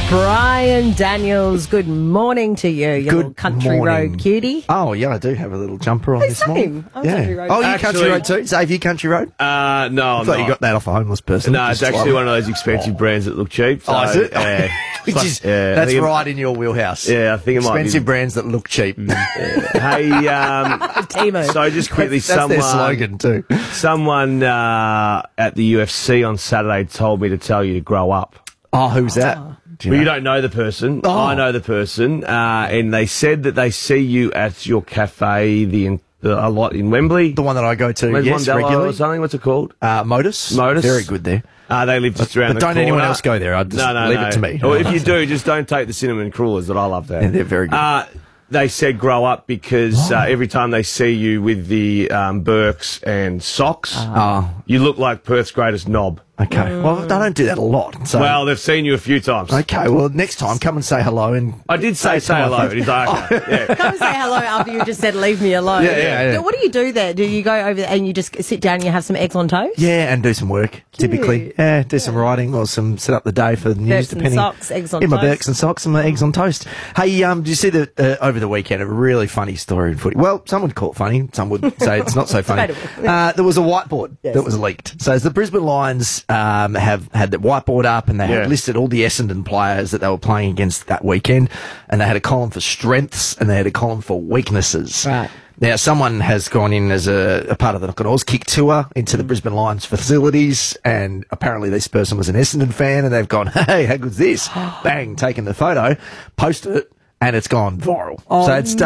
Brian Daniels, good morning to you, you little country morning. road cutie. Oh, yeah, I do have a little jumper on this morning. I'm country road. Oh, you Actually- country road too? Save you country road? No, I I'm thought not. you got that off a homeless person. No, it's Just actually like- one of those expensive brands that look cheap. So, Oh, is it? Yeah. Which It's is, like- yeah, I that's think it- right in your wheelhouse. Yeah, I think it might be. Expensive brands that look cheap. Hey, Timo. so just quickly, That's their slogan too. someone at the UFC on Saturday told me to tell you to grow up. Oh, who's that? Do you Well, you know? don't know the person. Oh. I know the person, and they said that they see you at your cafe a lot in Wembley. The one that I go to, Where's yes, Mondello regularly. or something. What's it called? Modus. Modus. Very good there. They live just around But the don't corner. anyone else go there. I'd just leave it to me. Or if you do, just don't take the cinnamon crullers that I love there. Yeah, they're very good. They said grow up because every time they see you with the Birks and socks, you look like Perth's greatest knob. Okay. Well, I don't do that a lot. So. Well, they've seen you a few times. Okay. Well, next time, come and say hello. And I did say to my hello. face. And he's like, okay. Yeah. Come and say hello after you just said leave me alone. Yeah. So what do you do there? Do you go over there and you just sit down and you have some eggs on toast? Yeah, and do some work, typically. Yeah, do some writing or set up the day for the news, Birks and depending. socks, eggs on my toast. Birks and socks and my eggs on toast. Hey, did you see over the weekend, a really funny story in footy? Well, some would call it funny. Some would say it's not so funny. Debatable. There was a whiteboard that was leaked. So the Brisbane Lions have had the whiteboard up and they had listed all the Essendon players that they were playing against that weekend. And they had a column for strengths and they had a column for weaknesses. Right. Now, someone has gone in as a part of the Knock It All's kick tour into the Brisbane Lions facilities, and apparently this person was an Essendon fan, and they've gone, hey, how good's this? Bang, taken the photo, posted it, and it's gone viral. Oh,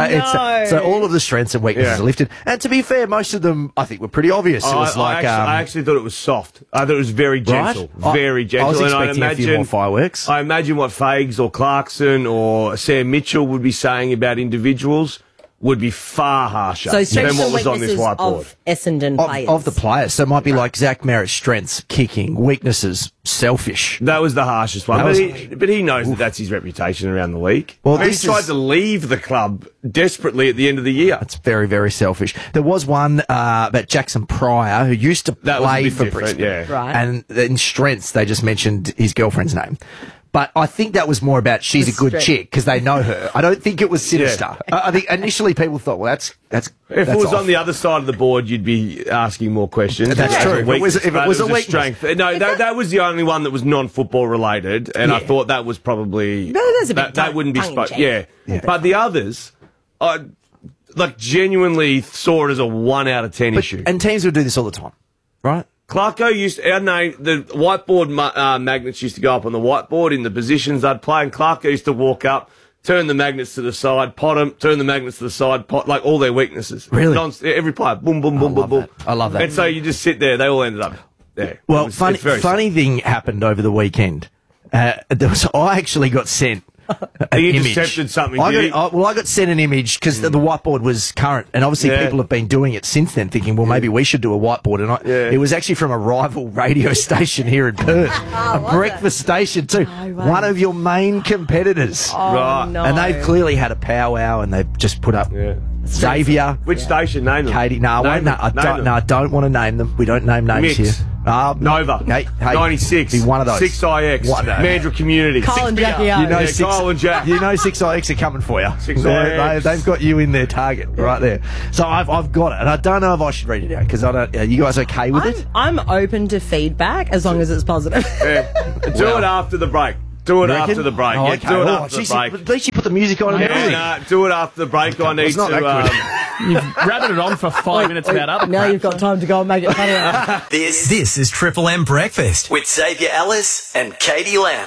So all of the strengths and weaknesses are lifted. And to be fair, most of them, I think, were pretty obvious. It was I actually thought it was soft. I thought it was very gentle. Right? Very gentle. I was and expecting a few more fireworks. I imagine what Fags or Clarkson or Sam Mitchell would be saying about individuals would be far harsher So than strengths what and was on this weaknesses whiteboard. of Essendon players. Of the players. So it might be like Zach Merritt's strengths, kicking, weaknesses, selfish. That was the harshest one. But he knows that that's his reputation around the league. Well, He this tried is- to leave the club desperately at the end of the year. It's very, very selfish. There was one about Jackson Pryor, who used to That was a play bit for different, Brisbane. yeah. Right. And in strengths, they just mentioned his girlfriend's name. But I think that was more about she's a good strength. chick because they know her. I don't think it was sinister. I think initially people thought, well, that's If it was on the other side of the board, you'd be asking more questions. That's true. If it was a weakness. strength. No, that was the only one that was non-football related, and I thought that was probably that's a bit that wouldn't be tongue-in-cheek. yeah. But the others, I genuinely saw it as a 1 out of 10 issue. And teams would do this all the time, right? Clarko used to, our name, the whiteboard magnets used to go up on the whiteboard in the positions they'd play, and Clarko used to walk up, turn the magnets to the side, pot them, turn the magnets to the side, pot, like all their weaknesses. Really? Every player, boom, boom, boom, boom, boom. I love that. And so you just sit there, they all ended up there. Well, It's very funny thing happened over the weekend. I actually got sent an You image. intercepted something, I did you? got sent an image because the whiteboard was current, and obviously Yeah. people have been doing it since then, thinking, well, maybe we should do a whiteboard. And it was actually from a rival radio station here in Perth, a breakfast station too. One of your main competitors, Right. No. and they've clearly had a powwow, and they've just put up Xavier. Which station? Name them. Katie, I don't want to name them. We don't name names Mix. here. Nova. Hey, 96. Be one of those. 6IX. One of those. Mandra Community. Kyle and Jackie O. You know, Yeah, Kyle and Jack. You know 6IX are coming for you. 6IX. They've got you in their target right there. So I've got it, and I don't know if I should read it out because I don't. Are you guys okay with it? I'm open to feedback as long as it's positive. Yeah. Do it after the break. Do it You reckon? after the break. Oh, Yeah, okay. do it Oh, after geez, the break. At least you put the music on and Yeah, everything. do it after the break. I need it's not to. that You've rabbited on for 5 minutes about other Now crap. you've got time to go and make it funnier. This is Triple M Breakfast with Xavier Ellis and Katie Lamb.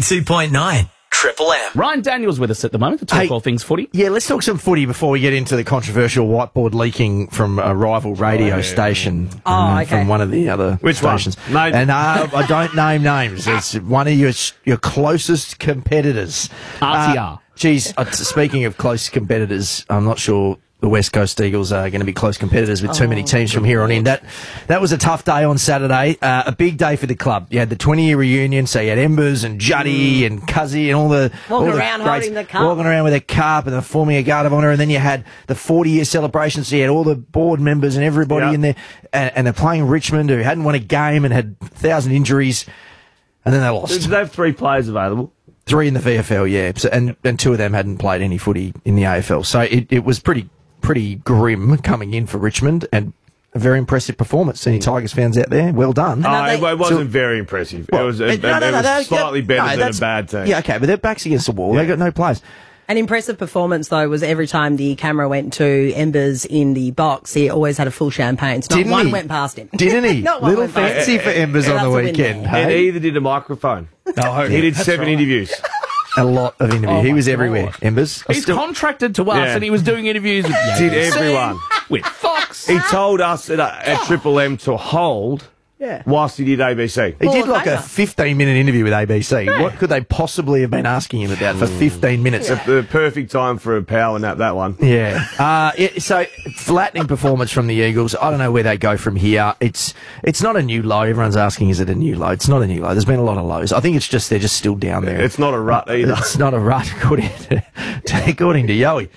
92.9 Triple M. Ryan Daniels with us at the moment to talk Hey. all things footy. Yeah, let's talk some footy before we get into the controversial whiteboard leaking from a rival radio station. okay. From one of the other Which one? stations. Name- And I don't name names. It's one of your closest competitors. RTR. Speaking of close competitors, I'm not sure the West Coast Eagles are going to be close competitors with too many teams from here on in. That was a tough day on Saturday, a big day for the club. You had the 20-year reunion, so you had Embers and Juddy and Cuzzy and all the around greats holding the cup. walking around with their cup and they're forming a guard of honour, and then you had the 40-year celebration, so you had all the board members and everybody in there, and they're playing Richmond, who hadn't won a game and had 1,000 injuries, and then they lost. Did they have 3 players available? 3 in the VFL, yeah. So, and 2 of them hadn't played any footy in the AFL. So it was pretty grim coming in for Richmond, and a very impressive performance. Any Tigers fans out there, well done. It wasn't very impressive. It was slightly better than a bad team. Yeah, okay, but their back's against the wall. Yeah. They got no players. An impressive performance, though, was every time the camera went to Embers in the box, he always had a full champagne. Not Didn't one he? went past him. Didn't he? Not one Little went past fancy him. for Embers on That's the a win weekend. there. And Hey? he either did a microphone. He did 7 interviews. A lot of interviews. He was everywhere, Embers. He's contracted to us, Yeah. and he was doing interviews with Did ABC, everyone. with Fox. He told us at Triple M to hold Yeah. whilst he did ABC. He Hall did of like a Famer. 15-minute interview with ABC. What could they possibly have been asking him about for 15 minutes? The perfect time for a power nap, that one. Yeah. So flattening performance from the Eagles. I don't know where they go from here. It's not a new low. Everyone's asking, is it a new low? It's not a new low. There's been a lot of lows. I think it's just they're just still down there. It's not a rut either. It's not a rut, according to Yowie.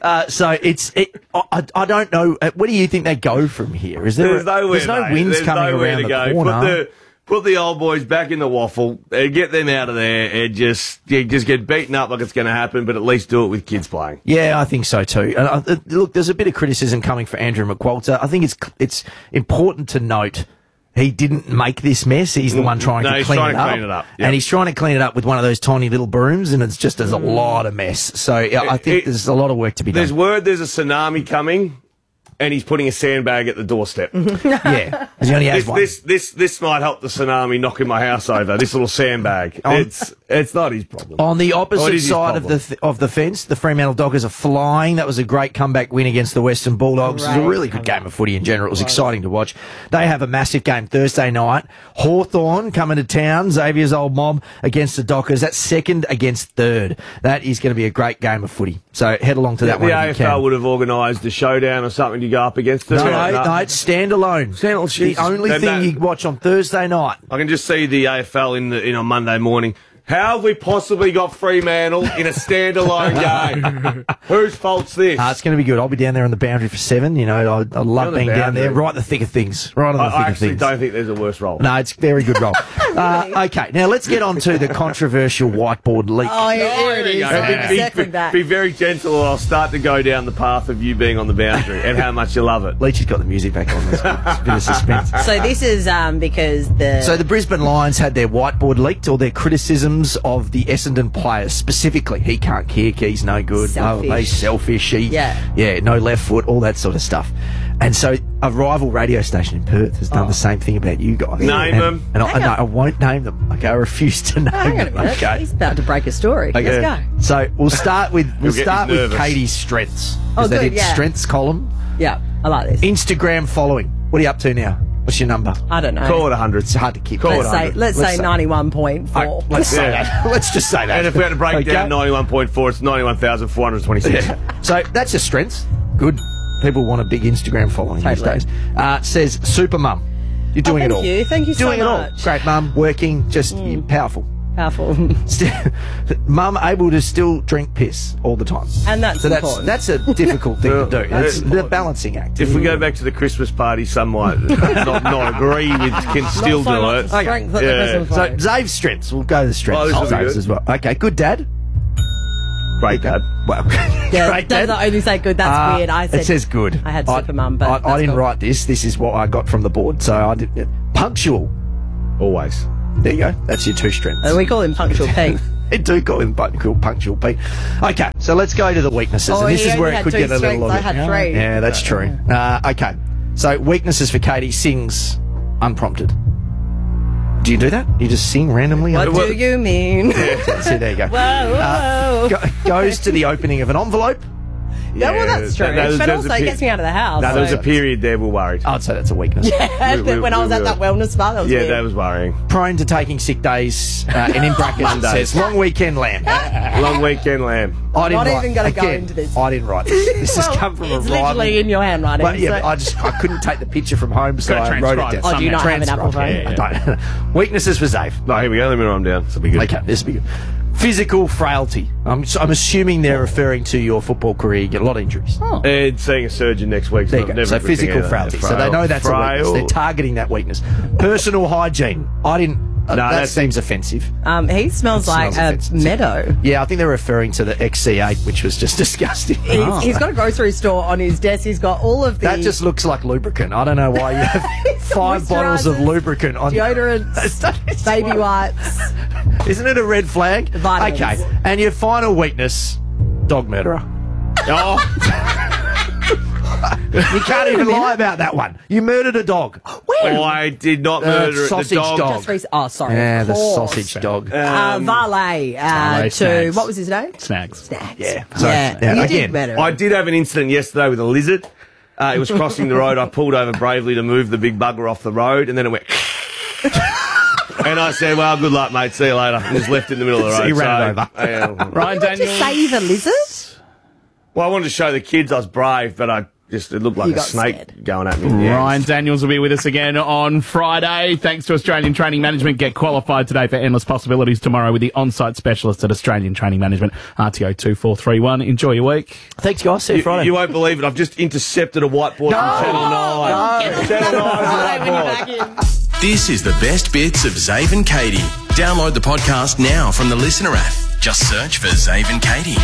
I don't know. Where do you think they go from here? Is there? There's nowhere, there's no mate. winds There's coming nowhere around to the go. corner. Put the old boys back in the waffle and get them out of there and just get beaten up like it's going to happen, but at least do it with kids playing. Yeah, I think so too. And look, there's a bit of criticism coming for Andrew McQualter. I think it's important to note he didn't make this mess. He's the one trying to he's clean trying it to up. clean it up. Yep. And he's trying to clean it up with one of those tiny little brooms, and it's just there's a lot of mess. So I think there's a lot of work to be done. There's word there's a tsunami coming, and he's putting a sandbag at the doorstep. Yeah, 'cause he only has one. This might help the tsunami knocking my house over. This little sandbag. It's not his problem. On the Or it opposite is his side of the fence, the Fremantle Dockers are flying. That was a great comeback win against the Western Bulldogs. It was a really good game of footy in general. It was exciting to watch. They have a massive game Thursday night. Hawthorn coming to town, Xavier's old mob against the Dockers. That's second against third. That is going to be a great game of footy. So head along to that The one if you can. AFL would have organised a showdown or something to go up against them. No, it's standalone. Standalone. The only And thing you watch on Thursday night. I can just see the AFL in on Monday morning. How have we possibly got Fremantle in a standalone game? Whose fault's this? It's going to be good. I'll be down there on the boundary for 7. You know, I love being down there, right in the thick of things. Right in the I thick of actually things. don't think there's a worse role. No, it's a very good role. Okay, now let's get on to the controversial whiteboard leak. Oh, here it is. Yeah. Exactly that. Be very gentle, or I'll start to go down the path of you being on the boundary and how much you love it. Leach has got the music back on. It's a bit of suspense. So this is because So the Brisbane Lions had their whiteboard leaked, or their criticisms of the Essendon players. Specifically, he can't kick, he's no good. Selfish. Oh, he's selfish. Yeah. No left foot, all that sort of stuff. And so a rival radio station in Perth has done the same thing about you guys. Name them. And I won't name them. Okay, I refuse to name hang on a them. minute. Okay. He's about to break a story. Okay. Let's go. So we'll start with get nervous. Katie's strengths. Oh, Is that good, it? yeah. Strengths column. Yeah, I like this. Instagram following. What are you up to now? What's your number? I don't know. Call it 100. It's hard to keep. Call it Let's say 100. let's say 91.4. Let's say Yeah. that. Let's just say that. And if we had to break down 91.4, it's 91,426. So that's your strengths. Good. People want a big Instagram following Totally. these days. Says super mum. You're doing it all. Thank you. Thank you so Doing it all. much. Great mum. Working. Just you're powerful. Powerful. Mum able to still drink piss all the time. And that's So important. that's a difficult thing to do. That's the balancing act. If we go back to the Christmas party, some might not agree with, can still Not so do much it. strength at the Yeah. Christmas So party. Zave's strengths. We'll go to the strengths. Oh, this will be Zave's good. as well. Okay, good dad. Great, Dad. Well, Yeah, great does dad. not only say good. That's weird. I said It says good. I had Supermum, but I that's didn't cool. write this. This is what I got from the board. So I did punctual. Always. There you go. That's your two strengths. We call him Punctual Pete. They do call him punctual Pete. Okay, so let's go to the weaknesses. Oh, and this he is where only it could had get two a little. strengths. I had three. Yeah, that's true. Okay, so weaknesses for Katie: sings unprompted. Do you do that? You just sing randomly? What do you mean? See, there you go. Whoa, whoa. Goes to the opening of an envelope. Yeah, well, that's true. there's But a also, it pe- gets me out of the house. No, there was so- a period there we're worried. I'd say that's a weakness. Yeah, when I was at that wellness spa, that was Yeah, weird. that was worrying. Prone to taking sick days, and in brackets it Mondays. says long weekend lamb. Long weekend lamb. I didn't Not write, even gonna go again, into this. I didn't write this. This has Well, come from a it's rival. literally in your handwriting. But yeah, so- but I couldn't take the picture from home, so Gotta I wrote it transcribe down. Oh, do you not have an Apple phone? I don't. Weaknesses for Zave. No, here we go. Let me write them down. This will be good. Okay, this will be good. Physical frailty. I'm assuming they're referring to your football career. You get a lot of injuries. And seeing a surgeon next week. There you go. So physical frailty. So they know that's a weakness. They're targeting that weakness. Personal hygiene. I didn't that seems offensive. He smells like Smells a offensive. meadow. Yeah, I think they're referring to the XC8, which was just disgusting. He's got a grocery store on his desk. He's got all of the That just looks like lubricant. I don't know why you have 5 bottles of moisturisers, lubricant on deodorants, baby wipes. Isn't it a red flag? Vitamins. Okay. And your final weakness, dog murderer. You can't even lie about that one. You murdered a dog. I did not murder the sausage dog. dog. Oh, sorry. Yeah, of the course. sausage dog. Valet to Snags. what was his name? Snacks. Snacks. Yeah. Yeah. So, You again, did better. I did have an incident yesterday with a lizard. It was crossing the road. I pulled over bravely to move the big bugger off the road, and then it went. And I said, well, good luck, mate. See you later. And just left it in the middle of the So road. you ran it over. Yeah. Ryan to Daniels. save a lizard? Well, I wanted to show the kids I was brave, but it looked like You a got snake scared. going at me. Yeah. Ryan Daniels will be with us again on Friday. Thanks to Australian Training Management. Get qualified today for endless possibilities tomorrow with the on-site specialist at Australian Training Management, RTO 2431. Enjoy your week. Thanks, guys. See you Friday. You won't believe it. I've just intercepted a whiteboard from Channel 9. Channel 9 whiteboard. This is the best bits of Zave and Katie. Download the podcast now from the Listener app. Just search for Zave and Katie.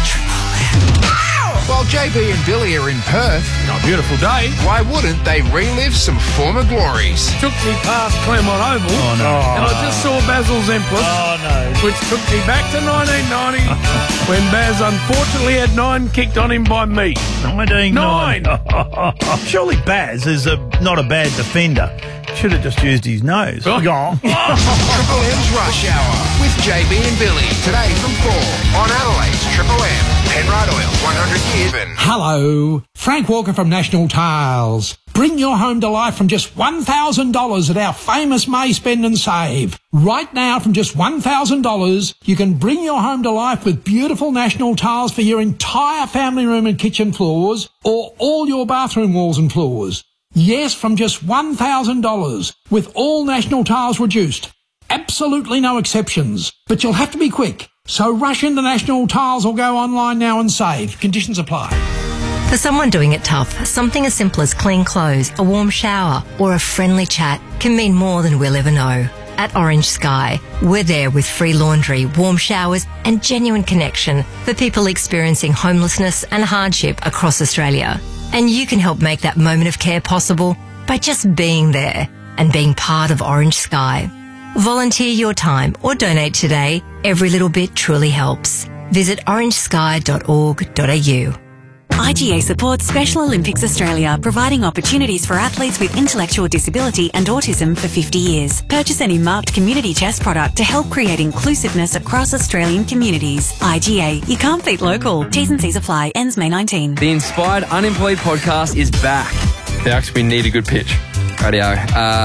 While JB and Billy are in Perth, A beautiful day. why wouldn't they relive some former glories? Took me past Claremont Oval. And I just saw Basil's Empress. Which took me back to 1990 when Baz unfortunately had 9 kicked on him by me. 19-9. 9. Surely Baz is not a bad defender. Should have just used his nose. Oh. Gone. Triple M's Rush Hour with JB and Billy. Today from 4 on Adelaide's Triple M. Penrite Oil, 100 years. Hello, Frank Walker from National Tiles. Bring your home to life from just $1,000 at our famous May Spend and Save. Right now, from just $1,000, you can bring your home to life with beautiful National Tiles for your entire family room and kitchen floors, or all your bathroom walls and floors. Yes, from just $1,000, with all National Tiles reduced. Absolutely no exceptions. But you'll have to be quick. So rush into National Tiles or go online now and save. Conditions apply. For someone doing it tough, something as simple as clean clothes, a warm shower, or a friendly chat can mean more than we'll ever know. At Orange Sky, we're there with free laundry, warm showers, and genuine connection for people experiencing homelessness and hardship across Australia. And you can help make that moment of care possible by just being there and being part of Orange Sky. Volunteer your time or donate today. Every little bit truly helps. Visit orangesky.org.au. IGA supports Special Olympics Australia, providing opportunities for athletes with intellectual disability and autism for 50 years. Purchase any marked community chest product to help create inclusiveness across Australian communities. IGA, you can't beat local. T's and C's apply. Ends May 19. The Inspired Unemployed podcast is back. Thanks, we need a good pitch. Radio.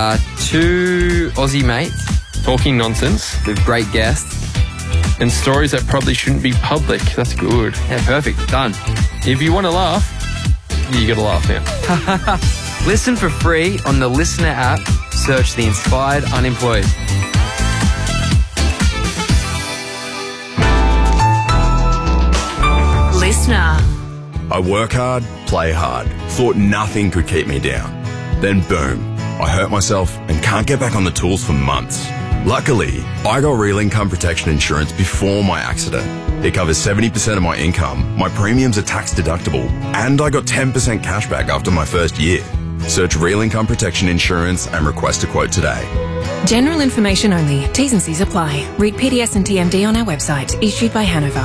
2 Aussie mates talking nonsense with great guests and stories that probably shouldn't be public. That's good. Yeah, perfect. Done. If you want to laugh, you got to laugh now. Listen for free on the Listener app. Search The Inspired Unemployed. Listener. I work hard, play hard, thought nothing could keep me down. Then boom, I hurt myself and can't get back on the tools for months. Luckily, I got real income protection insurance before my accident. It covers 70% of my income, my premiums are tax deductible, and I got 10% cash back after my first year. Search Real Income Protection Insurance and request a quote today. General information only. T's and C's apply. Read PDS and TMD on our website. Issued by Hanover.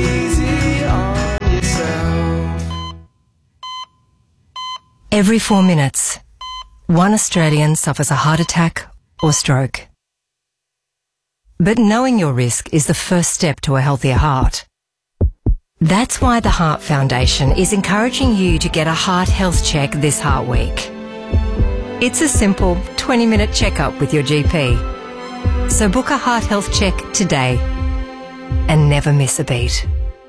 Every 4 minutes, one Australian suffers a heart attack or stroke. But knowing your risk is the first step to a healthier heart. That's why the Heart Foundation is encouraging you to get a heart health check this Heart Week. It's a simple 20-minute checkup with your GP. So book a heart health check today and never miss a beat.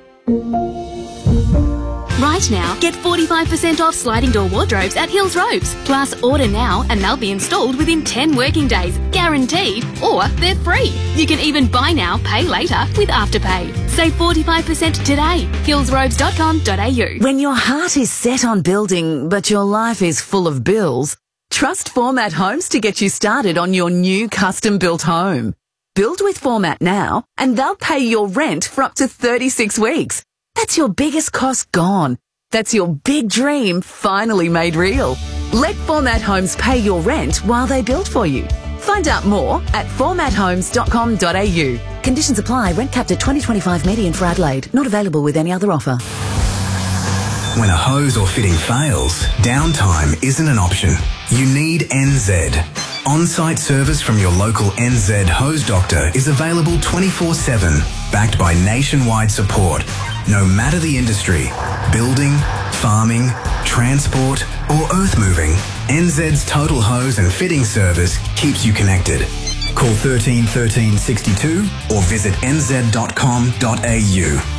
Right now, get 45% off sliding door wardrobes at Hills Robes. Plus, order now and they'll be installed within 10 working days, guaranteed, or they're free. You can even buy now, pay later with Afterpay. Save 45% today. hillsrobes.com.au. When your heart is set on building, but your life is full of bills, trust Format Homes to get you started on your new custom-built home. Build with Format now, and they'll pay your rent for up to 36 weeks. That's your biggest cost gone. That's your big dream finally made real. Let Format Homes pay your rent while they build for you. Find out more at formathomes.com.au. Conditions apply. Rent capped at 2025 median for Adelaide. Not available with any other offer. When a hose or fitting fails, downtime isn't an option. You need NZ. On-site service from your local NZ hose doctor is available 24/7, backed by nationwide support. No matter the industry, building, farming, transport or earth moving, NZ's total hose and fitting service keeps you connected. Call 13 13 62 or visit nz.com.au.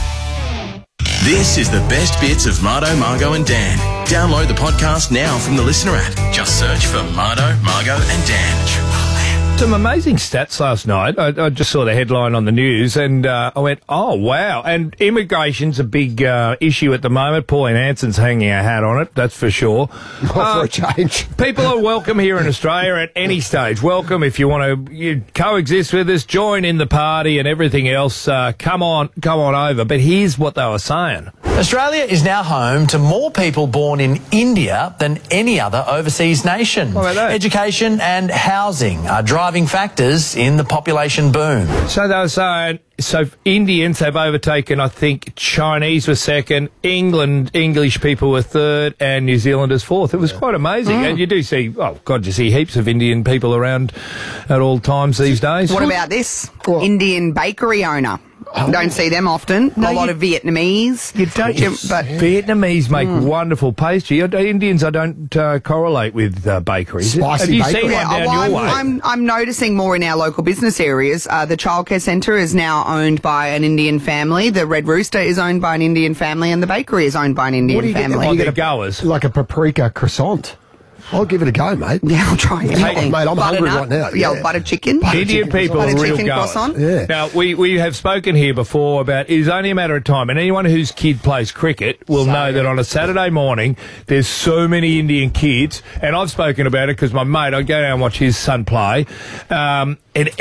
This is the best bits of Mardo, Margo and Dan. Download the podcast now from the Listener app. Just search for Mardo, Margo and Dan. Some amazing stats last night. I just saw the headline on the news and I went, oh, wow. And immigration's a big issue at the moment. Pauline Hanson's hanging her hat on it, that's for sure. For a change. People are welcome here in Australia at any stage. Welcome if you want to coexist with us, join in the party and everything else. Come on over. But here's what they were saying. Australia is now home to more people born in India than any other overseas nation. What about that? Education and housing are driving factors in the population boom. So they were saying, Indians have overtaken, I think, Chinese were second, English people were third, and New Zealanders fourth. It was quite amazing. And you do see, you see heaps of Indian people around at all times these days. What about this? Indian bakery owner. Don't see them often. A lot of Vietnamese. You don't. But Vietnamese make wonderful pastry. Indians, I don't correlate with bakeries. Have you seen one down your way? I'm noticing more in our local business areas. The childcare centre is now owned by an Indian family. The Red Rooster is owned by an Indian family, and the bakery is owned by an Indian family. You get goers like a paprika croissant. I'll give it a go, mate. Yeah, I'll try anything. Mate, I'm hungry right now. Yeah, butter chicken. Indian people are real goers. Yeah. Now, we have spoken here before about it is only a matter of time, and anyone whose kid plays cricket will know that on a Saturday morning there's so many Indian kids, and I've spoken about it because my mate, I go down and watch his son play, and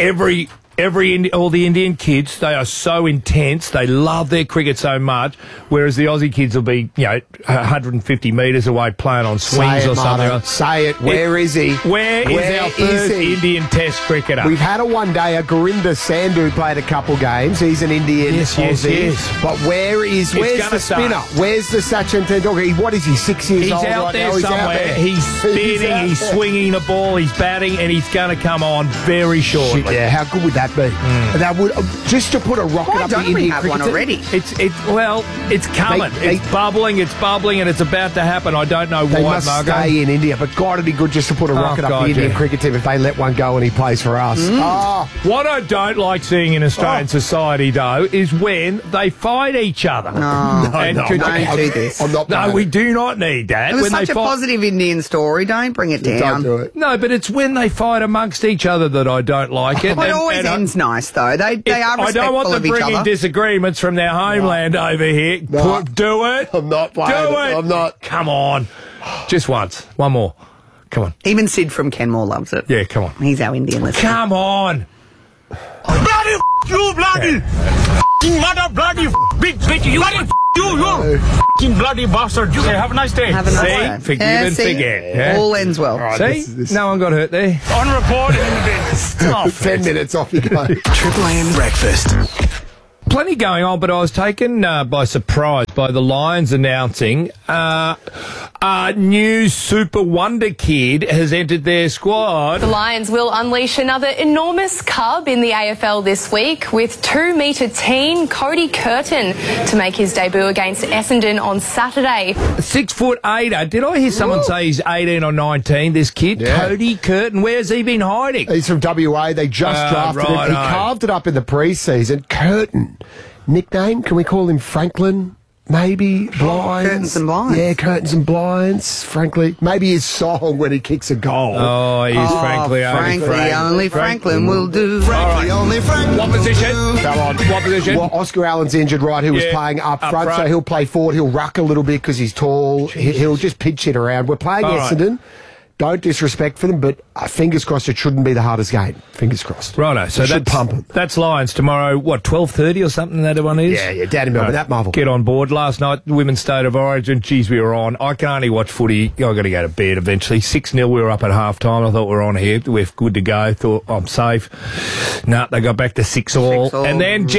all the Indian kids, they are so intense. They love their cricket so much, whereas the Aussie kids will be, 150 metres away playing on swings or something. Marto. Say it. Where is he? Where is our first Indian Test cricketer? We've had a one-dayer. Gurinder Sandhu played a couple games. He's an Indian Aussie. Yes. But where's the spinner? Where's the Sachin Tendulkar? What is he, 6 years old? He's out there now? somewhere. He's spinning, he's swinging the ball, he's batting, and he's going to come on very shortly. Yeah, how good would that be? That would just to put a rocket up the Indian have cricket one already? It's coming. It's bubbling, and it's about to happen. I don't know They why, must Margo. stay in India, but God, it'd be good just to put a rocket up the Indian cricket team if they let one go and he plays for us. What I don't like seeing in Australian society, though, is when they fight each other. Don't do this. No, we do not need that. It was When such they a positive Indian story. Don't bring it down. Don't do it. No, but it's when they fight amongst each other that I don't like it. It always ends nice, though. They are respectful I don't want them of each bringing other. disagreements from their homeland over here. No. Do it. I'm not playing Do it. it. I'm not. Come on. Just once. One more. Come on. Even Sid from Kenmore loves it. Yeah, come on. He's our Indian listener. Come on. Bloody you, bloody mother, bloody big bitch, you bloody bastard. You have a nice day. Have a nice day. Forgive and forget. Yeah? All ends well. Right, See? No one got hurt there. Unreported in the bin. Stop 10 minutes off you go. Triple M Breakfast. Plenty going on, but I was taken by surprise by the Lions announcing a new super wonder kid has entered their squad. The Lions will unleash another enormous cub in the AFL this week with 2-metre teen Cody Curtin to make his debut against Essendon on Saturday. 6'8". Did I hear someone say he's 18 or 19, this kid? Yeah. Cody Curtin. Where's he been hiding? He's from WA. They just drafted him. He carved it up in the pre-season. Curtin. Nickname? Can we call him Franklin? Maybe Blinds. Curtains and Blinds. Yeah, Curtains and Blinds. Frankly, maybe his song when he kicks a goal. Oh, he's frankly only Franklin will do. Frankly, only Franklin. What position? Come on. What position? Well, Oscar Allen's injured, right? He was playing up front, so he'll play forward. He'll ruck a little bit because he's tall. He'll just pitch it around. We're playing Essendon. don't disrespect for them, but fingers crossed it shouldn't be the hardest game. Fingers crossed. Righto, so should pump them. That's Lions tomorrow, 12:30 or something that one is? Yeah, down in Melbourne, that Marvel. Get on board. Last night, Women's State of Origin, geez, we were on. I can only watch footy. I've got to go to bed eventually. 6-0, we were up at half-time. I thought we were on here. We're good to go. Thought, I'm safe. No, they got back to 6-all. And then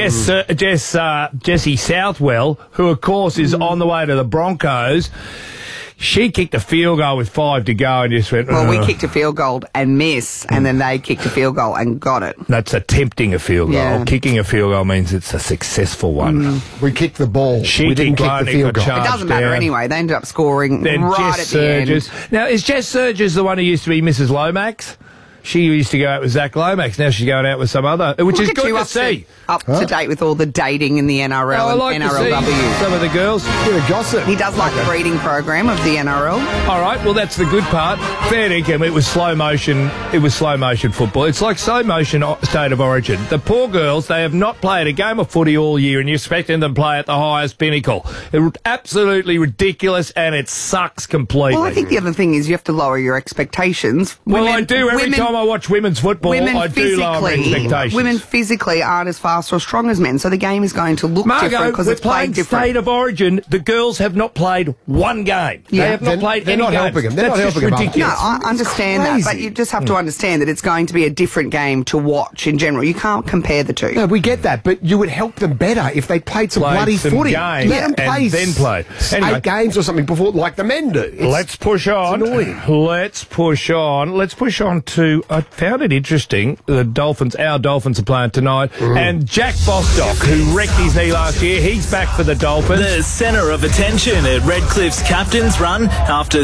Jessie Southwell, who, of course, is on the way to the Broncos, she kicked a field goal with 5 to go and just went... Well, we kicked a field goal and missed, and then they kicked a field goal and got it. That's attempting a field goal. Yeah. Kicking a field goal means it's a successful one. We kicked the ball. She we didn't kicked kick the one, field it goal. got It doesn't matter down. anyway. They ended up scoring Then right Jess at the end. Surges. Now, is Jess Surges the one who used to be Mrs. Lomax? She used to go out with Zach Lomax. Now she's going out with some other, which is Look at good you to up see. Up to date with all the dating in the NRL I and like to NRLW. see some of the girls. Bit of gossip. He does like the breeding program of the NRL. All right, well that's the good part. Fair dinkum. It was slow motion. It was slow motion football. It's like slow motion State of Origin. The poor girls, they have not played a game of footy all year, and you're expecting them to play at the highest pinnacle. It's absolutely ridiculous, and it sucks completely. Well, I think the other thing is you have to lower your expectations. Well, I do every time I watch women's football. I do lower my expectations. Women physically aren't as fast or strong as men, so the game is going to look different Margot, because we're it's played playing different. State of Origin. The girls have not played one game. Yeah. They have not played they're any not games. helping them. They're That's not just helping them. ridiculous. No, I understand that, but you just have to understand that it's going to be a different game to watch in general. You can't compare the two. No, we get that, but you would help them better if they played some Played bloody some footy. games Let them play and then played. Anyway. 8 games or something before, like the men do. Let's push on. Let's push on. Let's push on to. I found it interesting. The Dolphins, our Dolphins, are playing tonight, and Jack Bostock, who wrecked his knee last year, he's back for the Dolphins. The centre of attention at Redcliffe's captain's run. After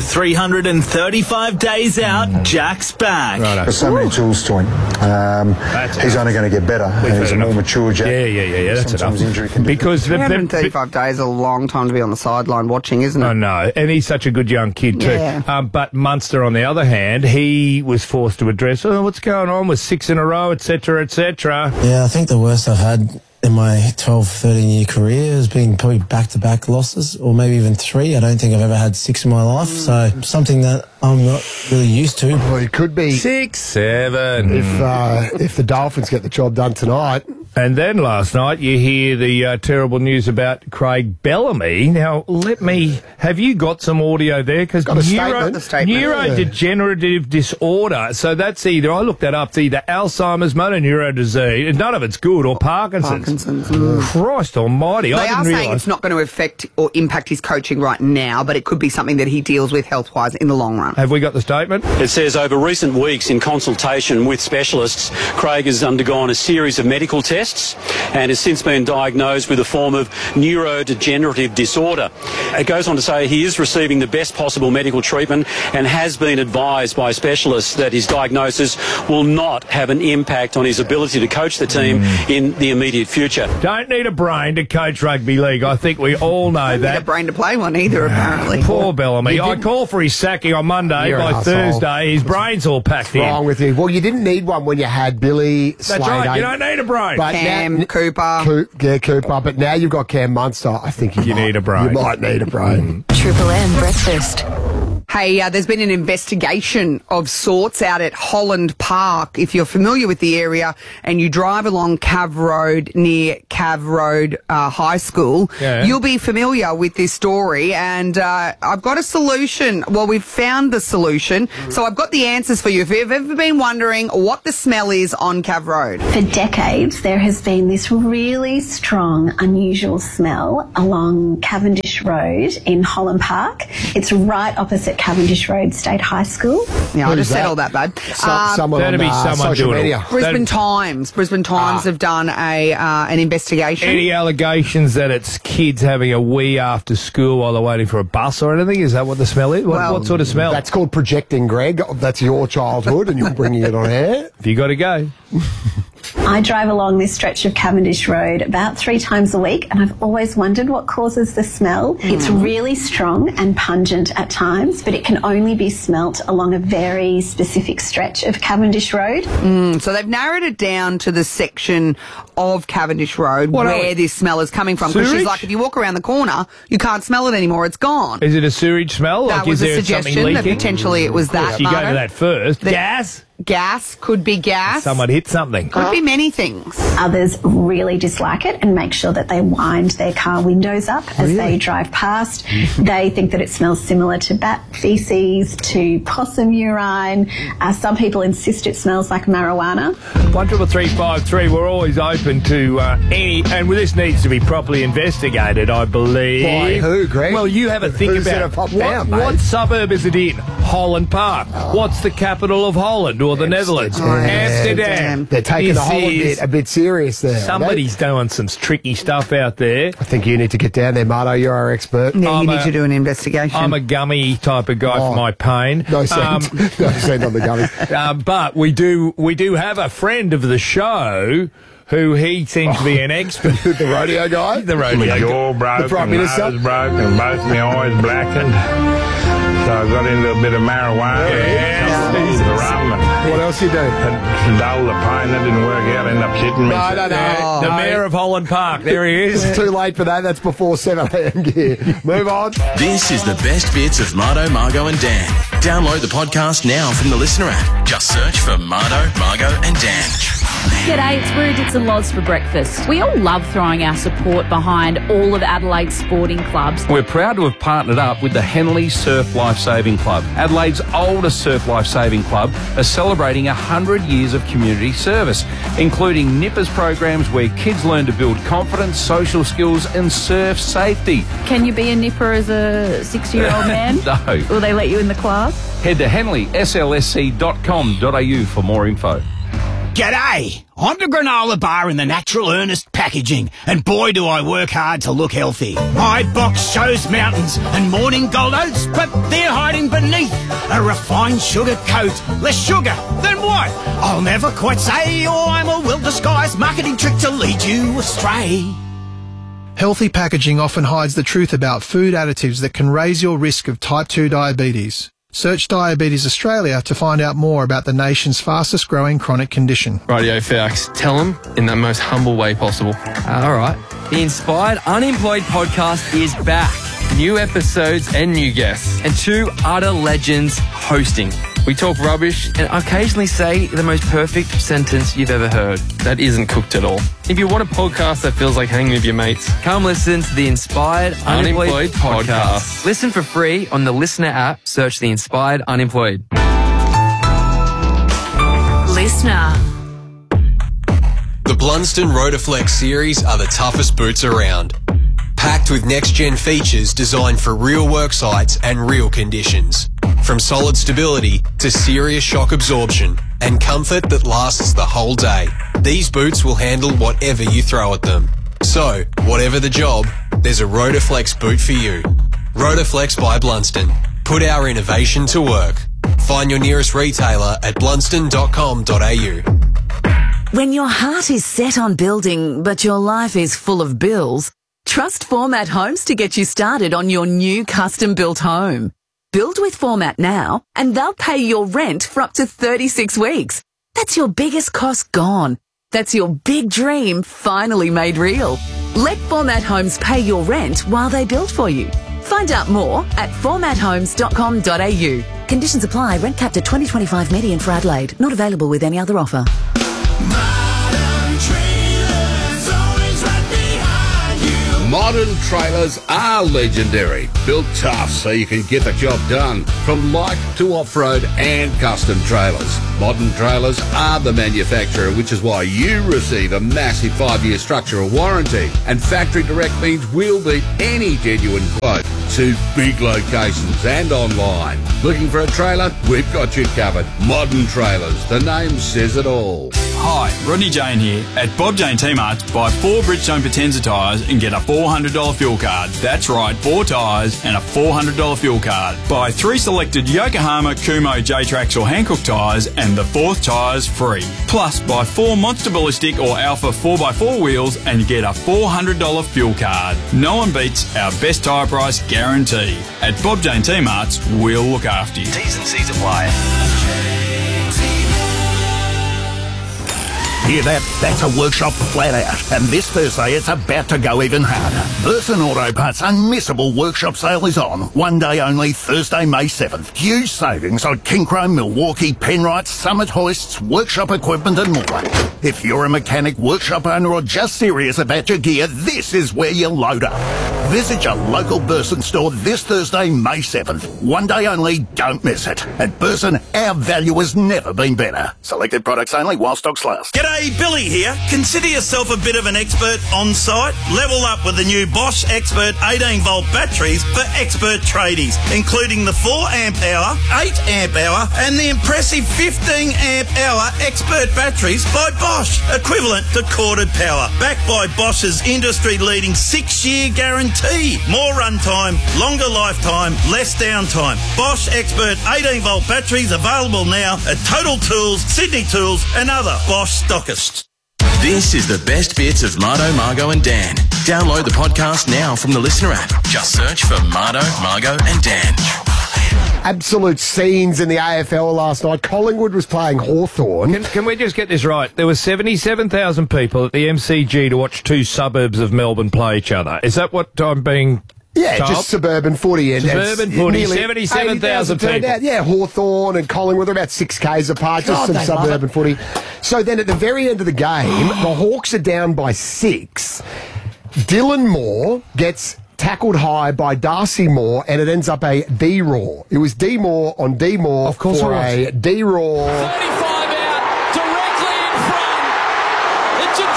335 days out, Jack's back. There's so many tools to him. He's only going to get better. And he's a more mature Jack. Yeah. That's Sometimes enough. injury can be Because 335 days is a long time to be on the sideline watching, isn't it? I know, and he's such a good young kid too. Yeah. But Munster, on the other hand, he was forced to address, what's going on with 6 in a row, etc., etc. Yeah, I think the worst I've had in my 12, 13-year career has been probably back-to-back losses, or maybe even 3. I don't think I've ever had 6 in my life, so something that I'm not really used to. Well, it could be 6, 7. If the Dolphins get the job done tonight. And then last night you hear the terrible news about Craig Bellamy. Now, have you got some audio there? Because neurodegenerative disorder. So that's either, I looked that up, it's either Alzheimer's, motor neuron disease, none of it's good, or Parkinson's. Christ almighty, They I are didn't saying realise. it's not going to affect or impact his coaching right now, but it could be something that he deals with health-wise in the long run. Have we got the statement? It says over recent weeks in consultation with specialists, Craig has undergone a series of medical tests and has since been diagnosed with a form of neurodegenerative disorder. It goes on to say he is receiving the best possible medical treatment and has been advised by specialists that his diagnosis will not have an impact on his ability to coach the team in the immediate future. Don't need a brain to coach rugby league. I think we all know that. Need a brain to play one either, apparently. Poor Bellamy. I call for his sacking on Monday. You're By an Thursday, his brain's all packed in. What's wrong with you? Well, you didn't need one when you had Billy Slater. That's right. You don't need a brain. But Cam, Cooper. Cooper. But now you've got Cam Munster. I think you need a brain. You might need a brain. Triple M breakfast. Hey, there's been an investigation of sorts out at Holland Park. If you're familiar with the area and you drive along Cav Road near Cav Road High School, you'll be familiar with this story. And I've got a solution. Well, we've found the solution. So I've got the answers for you. If you've ever been wondering what the smell is on Cav Road. For decades, there has been this really strong, unusual smell along Cavendish Road in Holland Park. It's right opposite Cavendish Road State High School. Yeah, I just said all that, bud. Someone on social media. Brisbane Times have done an investigation. Any allegations that it's kids having a wee after school while they're waiting for a bus or anything? Is that what the smell is? What sort of smell? That's called projecting, Greg. That's your childhood, and you're bringing it on air. Have you got to go? I drive along this stretch of Cavendish Road about 3 times a week, and I've always wondered what causes the smell. It's really strong and pungent at times, but it can only be smelt along a very specific stretch of Cavendish Road. So they've narrowed it down to the section of Cavendish Road where this smell is coming from. Because she's like, if you walk around the corner, you can't smell it anymore. It's gone. Is it a sewage smell? That Like, was is a there something suggestion that leaking? potentially it was that. You go Marto. to that first. The- Gas? Gas, could be gas. Someone hit something. Could be many things. Others really dislike it and make sure that they wind their car windows up as they drive past. They think that it smells similar to bat feces, to possum urine. Some people insist it smells like marijuana. 13353. We're always open to any, and this needs to be properly investigated, I believe. By who, Greg? Well, you have a think Who's about gonna pop what, down, mate? what suburb is it in? Holland Park. What's the capital of Holland or the Netherlands? Amsterdam. They're taking the This Holland is- bit a bit serious there. Somebody's doing some tricky stuff out there. I think you need to get down there, Marto. You're our expert. Yeah, you need to do an investigation. I'm a gummy type of guy for my pain. No scent. No scent on the gummy. But we do have a friend of the show who he seems to be an expert. The rodeo guy? The rodeo My guy. jaw broke, The Prime and Minister? nose broke, and both my eyes blackened. So I got into a bit of marijuana. The rum and What else you do? to dull the pain. That didn't work out. Ended up shitting me. No. The mayor of Holland Park. There he is. It's too late for that. That's before 7 a.m. gear. Move on. This is the best bits of Marto, Margo and Dan. Download the podcast now from the Listener app. Just search for Marto, Margo and Dan. G'day, it's Rudits and Loz for breakfast. We all love throwing our support behind all of Adelaide's sporting clubs. We're proud to have partnered up with the Henley Surf Lifesaving Club. Adelaide's oldest surf lifesaving club are celebrating 100 years of community service, including nippers programs where kids learn to build confidence, social skills and surf safety. Can you be a nipper as a 60-year-old man? No. Will they let you in the class? Head to henleyslsc.com.au for more info. G'day! I'm the granola bar in the Natural Earnest packaging, and boy do I work hard to look healthy. My box shows mountains and morning gold oats, but they're hiding beneath a refined sugar coat. Less sugar, then what? I'll never quite say, or I'm a well-disguised marketing trick to lead you astray. Healthy packaging often hides the truth about food additives that can raise your risk of type 2 diabetes. Search Diabetes Australia to find out more about the nation's fastest growing chronic condition. Radio Fax, tell them in the most humble way possible. All right. The Inspired Unemployed podcast is back. New episodes and new guests. And 2 utter legends hosting. We talk rubbish And occasionally say the most perfect sentence you've ever heard. that isn't cooked at all. If you want a podcast that feels like hanging with your mates, Come listen to the Inspired Unemployed Podcast. Listen for free on the Listener app. Search the Inspired Unemployed. Listener. The Blunston Rotaflex series are the toughest boots around. Packed with next-gen features designed for real work sites and real conditions. From solid stability to serious shock absorption and comfort that lasts the whole day. These boots will handle whatever you throw at them. So, whatever the job, there's a Rotaflex boot for you. Rotaflex by Blunston. Put our innovation to work. Find your nearest retailer at blunston.com.au. When your heart is set on building, but your life is full of bills, trust Format Homes to get you started on your new custom-built home. Build with Format now, and they'll pay your rent for up to 36 weeks. That's your biggest cost gone. That's your big dream finally made real. Let Format Homes pay your rent while they build for you. Find out more at formathomes.com.au. Conditions apply. Rent capped at 2025 median for Adelaide. Not available with any other offer. Modern trailers are legendary, built tough so you can get the job done, from light to off-road and custom trailers. Modern trailers are the manufacturer, which is why you receive a massive 5-year structural warranty, and factory direct means we'll beat any genuine quote. to big locations and online. Looking for a trailer? We've got you covered. Modern Trailers. The name says it all. Hi, Rodney Jane here. At Bob Jane T-Marts, buy 4 Bridgestone Potenza tyres and get a $400 fuel card. That's right, 4 tyres and a $400 fuel card. Buy 3 selected Yokohama, Kumo, J-Trax or Hankook tyres and the 4th tyre's free. Plus, buy 4 Monster Ballistic or Alpha 4x4 wheels and get a $400 fuel card. No one beats our best tyre price guarantee. At Bob Jane T-Marts, we'll look after you. T's and C's apply. Hear that? That's a workshop flat out. And this Thursday, it's about to go even harder. Burson Auto Parts' unmissable workshop sale is on. One day only, Thursday, May 7th. Huge savings on King Chrome, Milwaukee, Penrites, Summit hoists, workshop equipment and more. If you're a mechanic, workshop owner or just serious about your gear, this is where you load up. Visit your local Burson store this Thursday, May 7th. One day only, don't miss it. At Burson, our value has never been better. Selected products only while stocks last. G'day, Billy here. Consider yourself a bit of an expert on site. Level up with the new Bosch Expert 18-volt batteries for expert tradies, including the 4 amp hour, 8 amp hour, and the impressive 15 amp hour expert batteries by Bosch, equivalent to corded power, backed by Bosch's industry-leading 6-year guarantee. More runtime, longer lifetime, less downtime. Bosch Expert 18-volt batteries available now at Total Tools, Sydney Tools, and other Bosch stockists. This is the best bits of Marto, Margo and Dan. Download the podcast now from the Listener app. Just search for Marto, Margo and Dan. Absolute scenes in the AFL last night. Collingwood was playing Hawthorn. Can we just get this right? There were 77,000 people at the MCG to watch 2 suburbs of Melbourne play each other. Is that what I'm being Yeah, told? just suburban footy. Suburban footy, 77,000 people. Out. Yeah, Hawthorn and Collingwood, they're about 6 Ks apart, just some suburban footy. So then at the very end of the game, the Hawks are down by 6. Dylan Moore gets tackled high by Darcy Moore, and it ends up a D-Raw. It was D-Moore on D-Moore of course for a D-Raw. 35 out, directly in front. It's a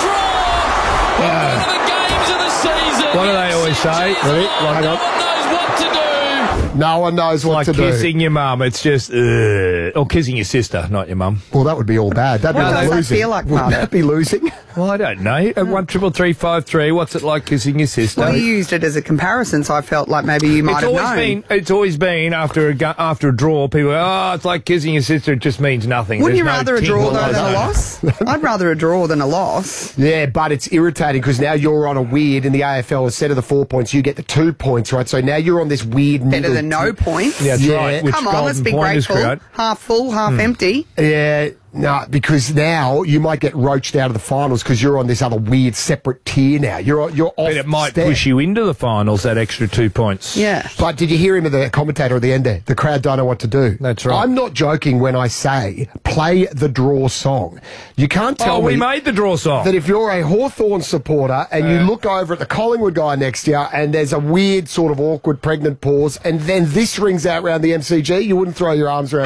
draw. One of the games of the season. What do they always say? No one knows what to do. No one knows what to do. Like kissing your mum. It's just, or kissing your sister, not your mum. Well, that would be all bad. That'd What be does that losing. feel like, Would Mark? that be losing? Well, I don't know. 13353. What's it like kissing your sister? Well, you used it as a comparison, so I felt like maybe you might have known. It's always been after a draw. People go, oh, it's like kissing your sister. It just means nothing. Wouldn't you There's no rather a draw tingle though than a or loss? I'd rather a draw than a loss. Yeah, but it's irritating because now you're on a weird in the AFL. Instead of the 4 points, you get the 2 points, right? So now you're on this weird Better middle than no points. Yeah, that's right. Which Come on, let's be golden point is grateful. correct. Half full, half empty. Yeah, no, because now you might get roached out of the finals because you're on this other weird separate tier now. You're off. But it might step. push you into the finals, that extra 2 points. Yeah. But did you hear him, the commentator at the end there? The crowd don't know what to do. That's right. I'm not joking when I say play the draw song. You can't tell me we made the draw song. that if you're a Hawthorn supporter and you look over at the Collingwood guy next to you and there's a weird sort of awkward pregnant pause and then this rings out around the MCG, you wouldn't throw your arms around